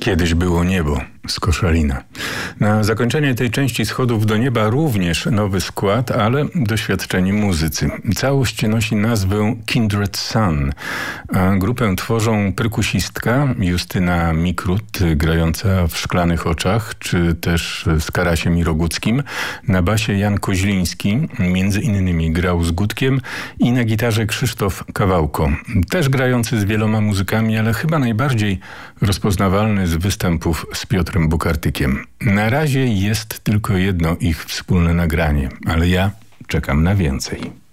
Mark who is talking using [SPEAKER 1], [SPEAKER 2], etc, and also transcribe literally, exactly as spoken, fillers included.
[SPEAKER 1] Kiedyś było niebo z Koszalina. Na zakończenie tej części Schodów do nieba również nowy skład, ale doświadczeni muzycy. Całość nosi nazwę Kindred Sun. A grupę tworzą perkusistka Justyna Mikrut, grająca w Szklanych Oczach, czy też z Karasiem Iroguckim. Na basie Jan Koźliński, między innymi grał z Gutkiem, i na gitarze Krzysztof Kawałko. Też grający z wieloma muzykami, ale chyba najbardziej rozpoznawalny z występów z Piotrem Bukartykiem. Na razie jest tylko jedno ich wspólne nagranie, ale ja czekam na więcej.